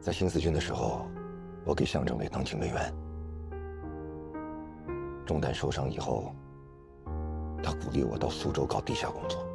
在新四军的时候，我给向政委当警卫员。中弹受伤以后，他鼓励我到苏州搞地下工作。